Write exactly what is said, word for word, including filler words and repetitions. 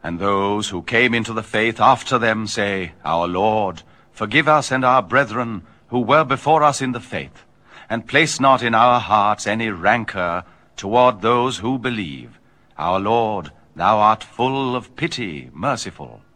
And those who came into the faith after them say, Our Lord, forgive us and our brethren who were before us in the faith, and place not in our hearts any rancor toward those who believe. Our Lord, thou art full of pity, merciful.